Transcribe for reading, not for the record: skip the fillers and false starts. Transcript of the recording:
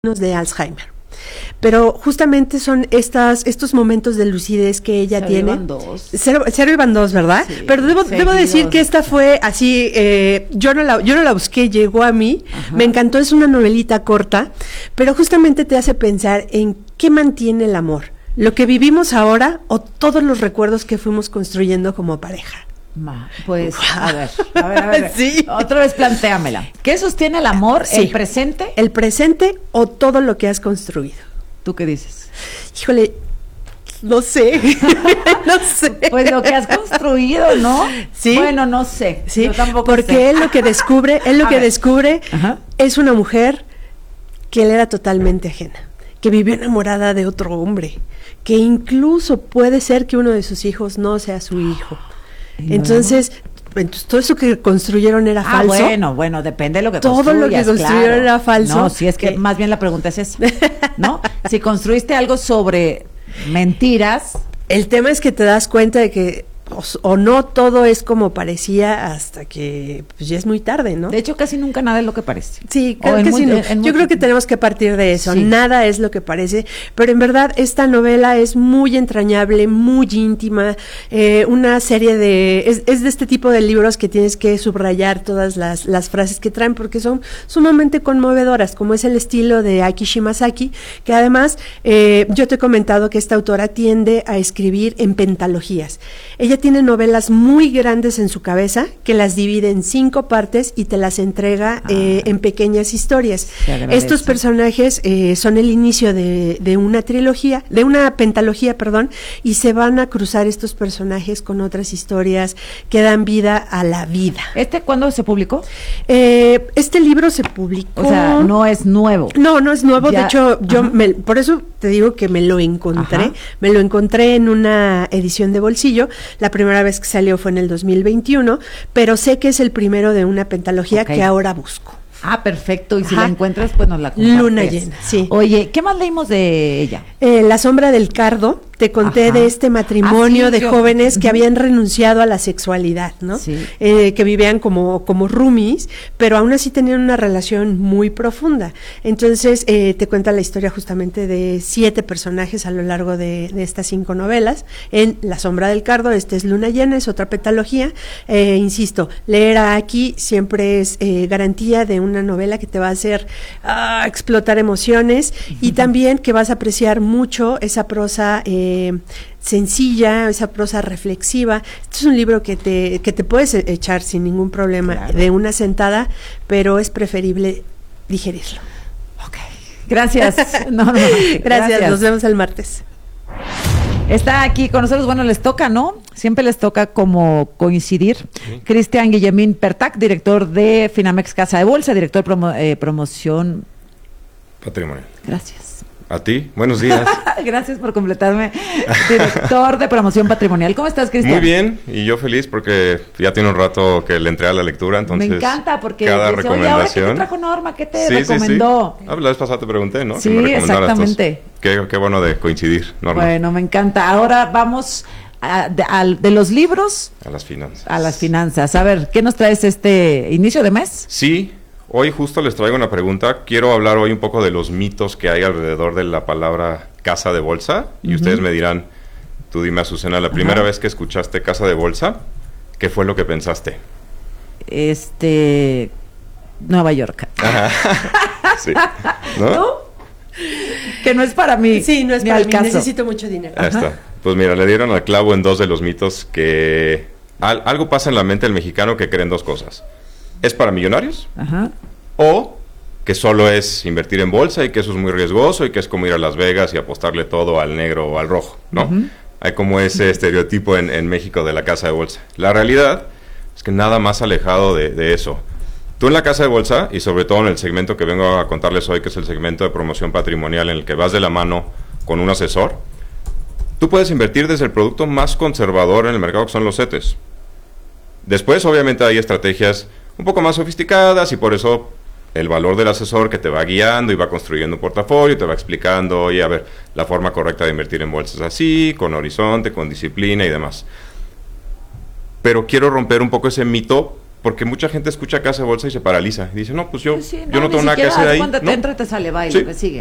de Alzheimer. Pero justamente son estos momentos de lucidez que ella tiene. Cero y van dos, ¿verdad? Sí, pero debo decir que esta fue así, yo no la busqué, llegó a mí. Ajá. Me encantó, es una novelita corta, pero justamente te hace pensar en qué mantiene el amor, lo que vivimos ahora o todos los recuerdos que fuimos construyendo como pareja. Pues, a ver. Sí. Otra vez plantéamela. ¿Qué sostiene el amor? Sí. ¿El presente? El presente o todo lo que has construido. ¿Tú qué dices? Híjole, no sé. No sé. Pues lo que has construido, ¿no? Sí. Bueno, no sé. Sí. Yo tampoco porque sé. él lo que descubre, Ajá. Es una mujer que él era totalmente ajena, que vivió enamorada de otro hombre, que incluso puede ser que uno de sus hijos no sea su hijo. Entonces, todo eso que construyeron era falso. Bueno, depende de lo que todo lo que construyeron era falso. No, si es que más bien la pregunta es esa, ¿no? Si construiste algo sobre mentiras. El tema es que te das cuenta de que o no todo es como parecía hasta que pues, ya es muy tarde, ¿no? De hecho, casi nunca nada es lo que parece. Sí, casi no. Yo creo que tenemos que partir de eso. Sí. Nada es lo que parece, pero en verdad esta novela es muy entrañable, muy íntima, una serie es de este tipo de libros que tienes que subrayar todas las frases que traen porque son sumamente conmovedoras, como es el estilo de Aki Shimasaki, que además yo te he comentado que esta autora tiende a escribir en pentalogías. Ella tiene novelas muy grandes en su cabeza que las divide en 5 partes y te las entrega en pequeñas historias. Estos personajes son el inicio de una trilogía, de una pentalogía, y se van a cruzar estos personajes con otras historias que dan vida a la vida. ¿Cuándo se publicó? Este libro se publicó. O sea, no es nuevo. No es nuevo. Ya. De hecho, por eso te digo que me lo encontré. Ajá. Me lo encontré en una edición de bolsillo. La primera vez que salió fue en el 2021, pero sé que es el primero de una pentalogía que ahora busco. Perfecto. Y si la encuentras, pues nos la compartes. Luna llena, sí. Oye, ¿qué más leímos de ella? La sombra del cardo. Te conté de este matrimonio de jóvenes que habían renunciado a la sexualidad, ¿no? Sí. Que vivían como roomies, pero aún así tenían una relación muy profunda. Entonces, te cuenta la historia justamente de 7 personajes a lo largo de estas 5 novelas. En La sombra del cardo, es Luna llena, es otra pentalogía. Insisto, leer aquí siempre es garantía de una novela que te va a hacer explotar emociones y también que vas a apreciar mucho esa prosa sencilla, esa prosa reflexiva. Este es un libro que te puedes echar sin ningún problema de una sentada, pero es preferible digerirlo. Ok, gracias. Gracias, nos vemos el martes. Está aquí con nosotros, bueno, les toca, ¿no? Siempre les toca como coincidir. Sí. Cristian Guillemín Pertac, director de Finamex Casa de Bolsa, director promoción patrimonial. Gracias. A ti, buenos días. Gracias por completarme. Director de promoción patrimonial. ¿Cómo estás, Cristian? Muy bien, y yo feliz porque ya tiene un rato que le entré a la lectura, entonces me encanta porque cada dice, recomendación. Oye, ¿ahora qué te trajo Norma? ¿Qué te recomendó? Sí. La vez pasada te pregunté, ¿no? Sí, exactamente. Qué bueno de coincidir, Norma. Bueno, me encanta. Ahora vamos de los libros a las finanzas. A las finanzas. A ver, ¿qué nos traes este inicio de mes? Sí. Hoy justo les traigo una pregunta. Quiero hablar hoy un poco de los mitos que hay alrededor de la palabra casa de bolsa. Y ustedes me dirán, tú dime, Azucena, la primera vez que escuchaste casa de bolsa, ¿qué fue lo que pensaste? Nueva York. Ajá. Sí. ¿No? ¿Tú? Que no es para mí. Sí, no es para mí. Necesito mucho dinero. Ahí está. Pues mira, le dieron al clavo en 2 de los mitos que... algo pasa en la mente del mexicano que creen 2 cosas. ¿Es para millonarios? Ajá. O que solo es invertir en bolsa y que eso es muy riesgoso y que es como ir a Las Vegas y apostarle todo al negro o al rojo, ¿no? Hay como ese estereotipo en México de la casa de bolsa. La realidad es que nada más alejado de eso. Tú en la casa de bolsa, y sobre todo en el segmento que vengo a contarles hoy, que es el segmento de promoción patrimonial en el que vas de la mano con un asesor, tú puedes invertir desde el producto más conservador en el mercado, que son los CETES. Después, obviamente, hay estrategias un poco más sofisticadas y por eso el valor del asesor que te va guiando y va construyendo un portafolio, te va explicando, oye, a ver, la forma correcta de invertir en bolsas así, con horizonte, con disciplina y demás. Pero quiero romper un poco ese mito porque mucha gente escucha casa de bolsa y se paraliza. Y dice, no, pues yo no ni tengo nada que siquiera hacer ahí. Cuando ¿no? te entra te sale, va y lo que sigue.